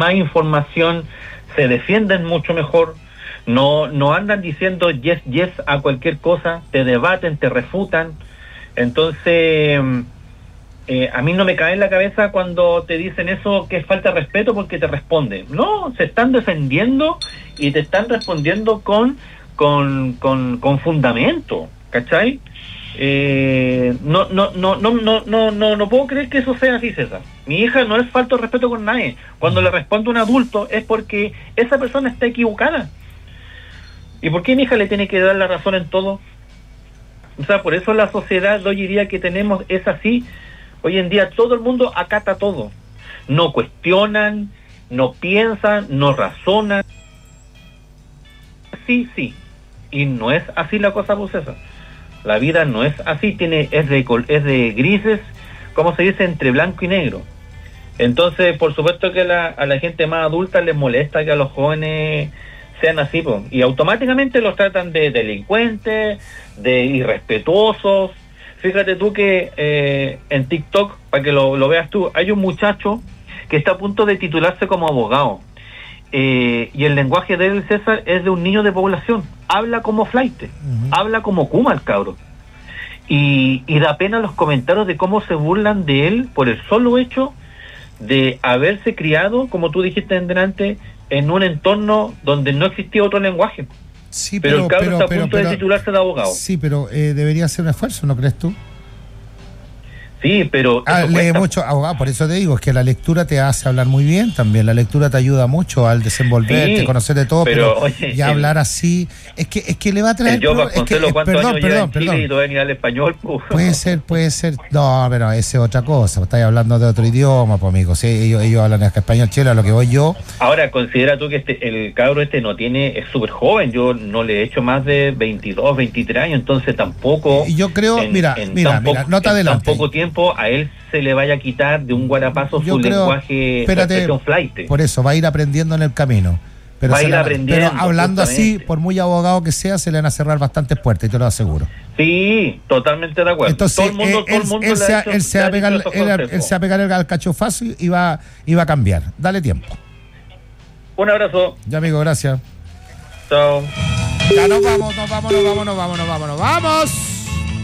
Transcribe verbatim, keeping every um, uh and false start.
más información, se defienden mucho mejor, no, no andan diciendo yes, yes a cualquier cosa, te debaten, te refutan. Entonces, eh, a mí no me cae en la cabeza cuando te dicen eso, que es falta de respeto porque te responden. No, se están defendiendo y te están respondiendo con, con, con, con fundamento, ¿cachai? Eh, no, no, no, no, no, no, no, no puedo creer que eso sea así, César. Mi hija no es falta de respeto con nadie. Cuando le responde a un adulto es porque esa persona está equivocada. ¿Y por qué mi hija le tiene que dar la razón en todo? O sea, por eso la sociedad de hoy en día que tenemos es así. Hoy en día todo el mundo acata todo. No cuestionan, no piensan, no razonan. Sí, sí. Y no es así la cosa, pues, César. La vida no es así, tiene es de es de grises, como se dice, entre blanco y negro. Entonces, por supuesto que la, a la gente más adulta les molesta que a los jóvenes sean así, pues, y automáticamente los tratan de delincuentes, de irrespetuosos. Fíjate tú que eh, en TikTok, para que lo, lo veas tú, hay un muchacho que está a punto de titularse como abogado. Eh, y el lenguaje de él, César, es de un niño de población. Habla como flaite, uh-huh. habla como Kuma el cabro. Y, y da pena los comentarios de cómo se burlan de él por el solo hecho de haberse criado, como tú dijiste en delante, en un entorno donde no existía otro lenguaje. Sí, pero, pero el cabro pero, está a pero, punto pero, de titularse de abogado. Sí, pero eh, debería ser un esfuerzo, ¿no crees tú? Sí, pero... Ah, lee mucho, abogado, por eso te digo, es que la lectura te hace hablar muy bien también, la lectura te ayuda mucho al desenvolverte, sí, conocer de todo, pero, pero oye, ya el, hablar así, es que es que le va a traer... Yo, es que, es, ¿cuántos perdón, años perdón, en Chile perdón. y todavía ni habla español? Pues. Puede ser, puede ser, no, pero esa es otra cosa, estáis hablando de otro idioma, pues amigo, sí, ellos, ellos hablan español, chile, a lo que voy yo... Ahora, considera tú que este el cabro este no tiene, es súper joven, yo no le he hecho más de veintidós, veintitrés años, entonces tampoco... Y yo creo, en, mira, en mira, tan mira, poco, no te en adelantes. tan poco tiempo a él se le vaya a quitar de un guarapazo yo su creo, lenguaje, espérate, su flight. Por eso, va a ir aprendiendo en el camino. Pero, va a ir la, aprendiendo, pero hablando justamente. así, por muy abogado que sea, se le van a cerrar bastantes puertas, y te lo aseguro. Sí, totalmente de acuerdo. Entonces, todo el mundo, él, todo el mundo él, le se, ha hecho, él, se va a pegar, él, él se va a pegar el cachofazo y va, y va a cambiar. Dale tiempo. Un abrazo. Ya, amigo, gracias. Chao. Ya nos vamos, nos vamos, nos vamos, nos vamos, nos vamos, nos vamos.